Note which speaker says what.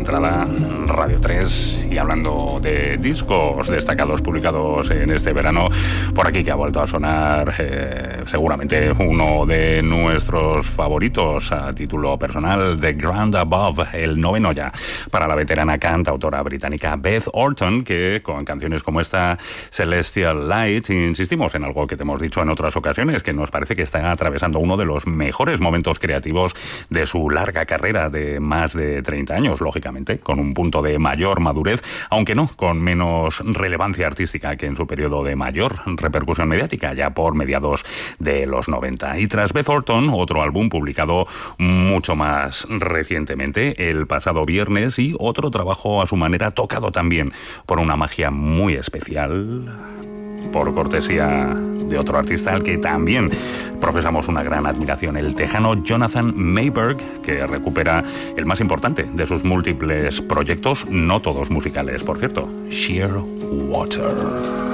Speaker 1: entrada, Radio 3, y hablando de discos destacados publicados en este verano, por aquí que ha vuelto a sonar seguramente uno de nuestros favoritos a título personal, The Grand Above, el noveno ya para la veterana cantautora británica Beth Orton, que con canciones como esta, Celestial Light, insistimos en algo que te hemos dicho en otras ocasiones, que nos parece que está atravesando uno de los mejores momentos creativos de su larga carrera de más de 30 años, lógicamente, con un punto de mayor madurez, aunque no con menos relevancia artística que en su periodo de mayor repercusión mediática, ya por mediados de los 90. Y tras Beth Orton, otro álbum publicado mucho más recientemente, el pasado viernes, y otro trabajo a su manera tocado también por una magia muy especial, por cortesía de otro artista al que también profesamos una gran admiración, el tejano Jonathan Mayberg, que recupera el más importante de sus múltiples proyectos, no todos musicales, por cierto, Sheer Water.